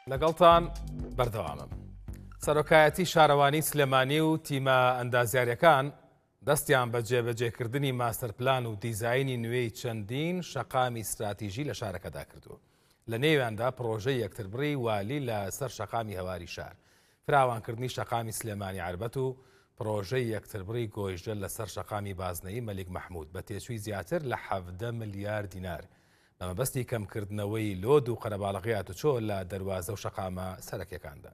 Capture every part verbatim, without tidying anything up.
لەگەڵتان بەردەوامم. سەرۆکایەتی شارەوانی سلێمانی و تیمە ئەندازیاریەکان دەستیان بە جێبەجێکردنی ماستەرپلان و دیزاینی نوێی چەندین شەقامی استراتیژی لە شارەکەدا کردووە. لە نێویاندا پرۆژەی یەکتربڕی والی لە سەر شەقامی هەواری شار، فراوانکردنی شەقامی سلێمانی عربەت و پرۆژەی یەکتربڕی گۆیژدە لەسەر شەقامی بازنەیی مەلیک مەحموود بە تێچووی زیاتر لە حەڤدە ملیار دینار. بەمەبەستی کەمکردنەوەی لۆد و قەرەباڵغی هاتوچۆ لە دەواازە و شەقامە سەرەکیەکاندا.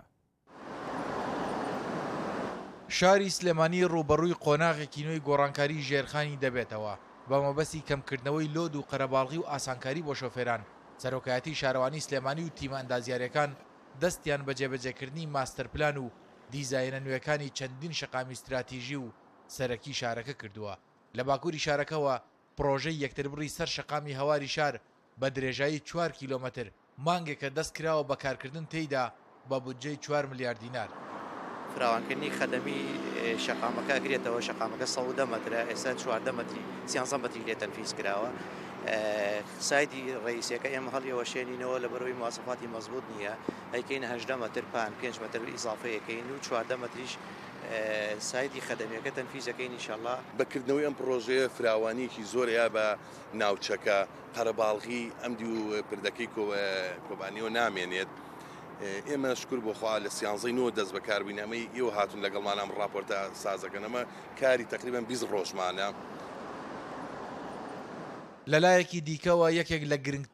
شاری سلێمانی ڕوبەڕووی قۆناغێکی نوێی گۆڕانکاری ژێرخانی دەبێتەوە بە مەبەستی کەمکردنەوەی لۆد و قەرەباڵغی و ئاسانکاری بۆ شۆفێران. سەرۆکایەتی شارەوانی سلێمانی و تیمە ئەندازیاریەکان دەستیان بە جێبەجێکردنی ماستەرپلان و دیزاینە نوێەکانی چەندین شەقامی استراتیژی و سەرەکی شارەکە کردووە. لە باکووری شارەکەەوە پرۆژەی یەکتربڕی سەر شەقامی هەواری شار بە درێژایی چوار کیلۆمەتر مانگێکە دەست کراوە بەکارکردن تێیدا بە بودجەی چوار ملیار دینار. فراوانکردنی خەدەمی شەقامەکە ئەگرێتەوە شەقامەکە سەودە مەترە، ئێستا چواردە مەتری سیانزە مەتری لێ تەنفیز کراوە. سایدی ڕئیسیەکە ئێمە هەڵیەوە شێنینەوە لە بەرەوەی مواصفاتی مەزبوط نییە، ئەیکەین هەژدە مەتر پان پێنج مەتر ئیزافەیەکەین و چواردە مەتریش سایدی خەدەمیەکە تەنفیزەکەین ئینشاءالله. بەکردنەوەی ئەم پرۆژەیە فراوانیەکی زۆرەیە بە ناوچەکە قەرەباڵغی ئەمدی و پردەکەی کۆبانیەوە نامێنێت. ئێمە شکر بۆخوا لە سیانزەی نۆ دەست بەکاربوونەمەی ئێوە هاتون لەگەڵمان ئەم ڕاپۆرتە سازەکەنەمە کاری تقریبان بیست ڕۆژمانە. لەلایەکی دیکەوە یەکێک لە گرنگ